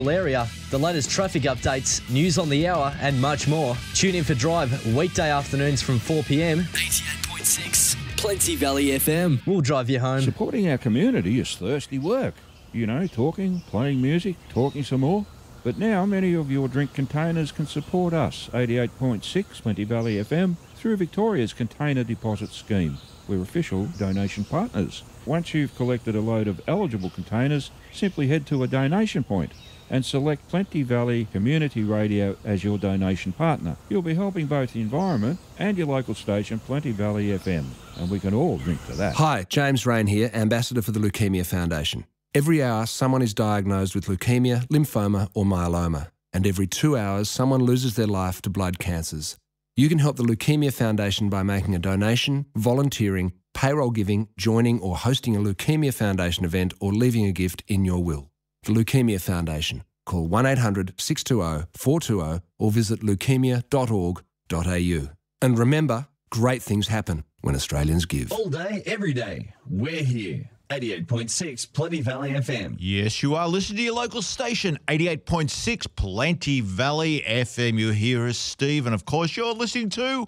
area, the latest traffic updates, news on the hour and much more. Tune in for Drive weekday afternoons from 4 p.m. 88.6 Plenty Valley FM. We'll drive you home. Supporting our community is thirsty work. You know, talking, playing music, talking some more. But now many of your drink containers can support us, 88.6 Plenty Valley FM, through Victoria's Container Deposit Scheme. We're official donation partners. Once you've collected a load of eligible containers, simply head to a donation point and select Plenty Valley Community Radio as your donation partner. You'll be helping both the environment and your local station, Plenty Valley FM, and we can all drink to that. Hi, James Rain here, Ambassador for the Leukemia Foundation. Every hour, someone is diagnosed with leukemia, lymphoma or myeloma, and every 2 hours, someone loses their life to blood cancers. You can help the Leukemia Foundation by making a donation, volunteering, payroll giving, joining or hosting a Leukemia Foundation event or leaving a gift in your will. The Leukemia Foundation. Call 1-800-620-420 or visit leukemia.org.au. And remember, great things happen when Australians give. All day, every day, we're here. 88.6 Plenty Valley FM. Yes, you are listening to your local station, 88.6 Plenty Valley FM. You hear us, Steve, and of course you're listening to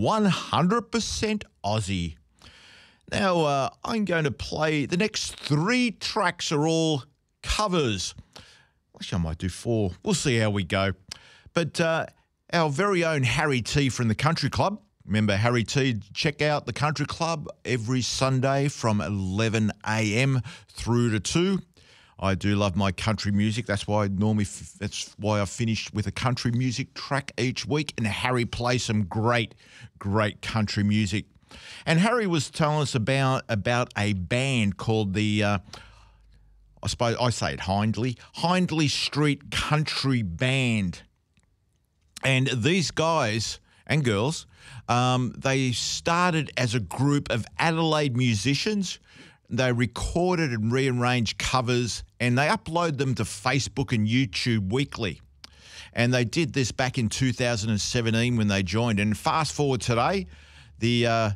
100% Aussie. Now, I'm going to play the next 3 tracks are all covers. Actually, I might do 4. We'll see how we go. But our very own Harry T from the Country Club. Remember, Harry T, check out the Country Club every Sunday from 11 a.m. through to 2. I do love my country music. That's why I finish with a country music track each week, and Harry plays some great country music. And Harry was telling us about a band called the, I suppose I say it Hindley Street Country Band. And these guys and girls, they started as a group of Adelaide musicians. They recorded and rearranged covers, and they upload them to Facebook and YouTube weekly. And they did this back in 2017 when they joined. And fast forward today, the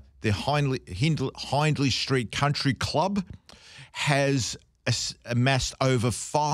Hindley Street Country Club has amassed over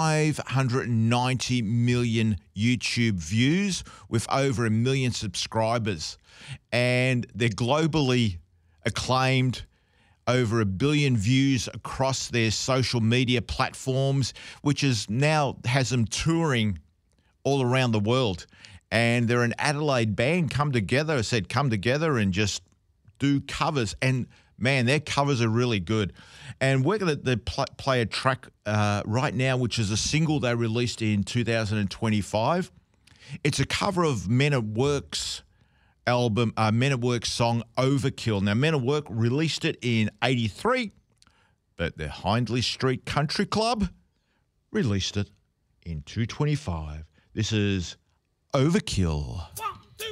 590 million YouTube views with over 1 million subscribers. And they're globally acclaimed, over 1 billion views across their social media platforms, which is now has them touring all around the world. And they're an Adelaide band come together and just do covers. And man, their covers are really good. And we're going to play a track right now, which is a single they released in 2025. It's a cover of Men at Work's album, Men at Work's song Overkill. Now, Men at Work released it in 83, but the Hindley Street Country Club released it in 2025. This is Overkill.